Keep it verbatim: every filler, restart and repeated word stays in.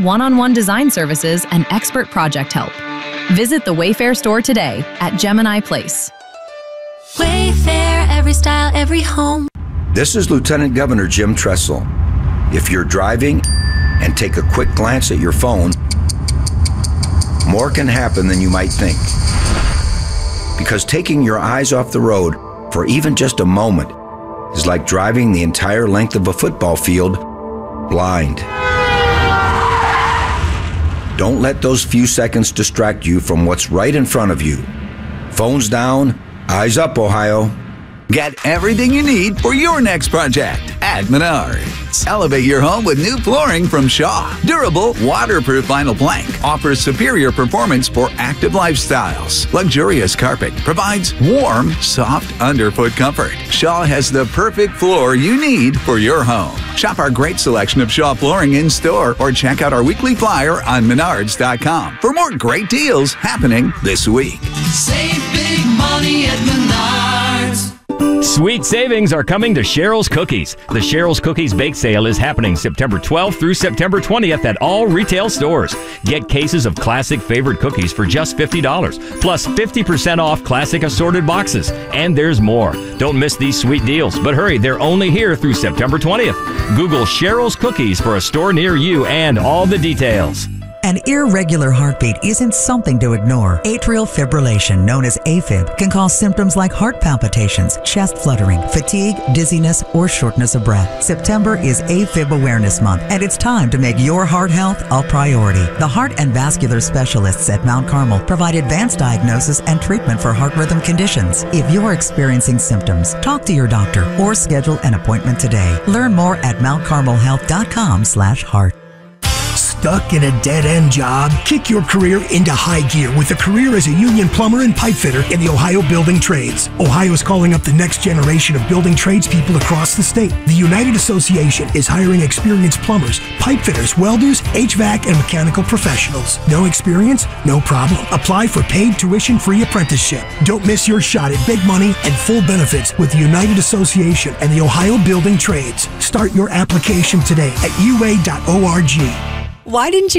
one-on-one design services and expert project help. Visit the Wayfair store today at Gemini Place. Wayfair, every style, every home. This is Lieutenant Governor Jim Tressel. If you're driving and take a quick glance at your phone, more can happen than you might think. Because taking your eyes off the road for even just a moment is like driving the entire length of a football field blind. Don't let those few seconds distract you from what's right in front of you. Phones down, eyes up, Ohio. Get everything you need for your next project at Menards. Elevate your home with new flooring from Shaw. Durable, waterproof vinyl plank offers superior performance for active lifestyles. Luxurious carpet provides warm, soft underfoot comfort. Shaw has the perfect floor you need for your home. Shop our great selection of Shaw flooring in store or check out our weekly flyer on menards dot com for more great deals happening this week. Save big money at Menards. Sweet savings are coming to Cheryl's Cookies. The Cheryl's Cookies Bake Sale is happening September twelfth through September twentieth at all retail stores. Get cases of classic favorite cookies for just fifty dollars, plus fifty percent off classic assorted boxes. And there's more. Don't miss these sweet deals, but hurry, they're only here through September twentieth. Google Cheryl's Cookies for a store near you and all the details. An irregular heartbeat isn't something to ignore. Atrial fibrillation, known as AFib, can cause symptoms like heart palpitations, chest fluttering, fatigue, dizziness, or shortness of breath. September is AFib Awareness Month, and it's time to make your heart health a priority. The heart and vascular specialists at Mount Carmel provide advanced diagnosis and treatment for heart rhythm conditions. If you're experiencing symptoms, talk to your doctor or schedule an appointment today. Learn more at mount carmel health dot com slash heart. Stuck in a dead-end job? Kick your career into high gear with a career as a union plumber and pipe fitter in the Ohio Building Trades. Ohio is calling up the next generation of building tradespeople across the state. The United Association is hiring experienced plumbers, pipe fitters, welders, H V A C, and mechanical professionals. No experience? No problem. Apply for paid tuition-free apprenticeship. Don't miss your shot at big money and full benefits with the United Association and the Ohio Building Trades. Start your application today at U A dot org. Why didn't you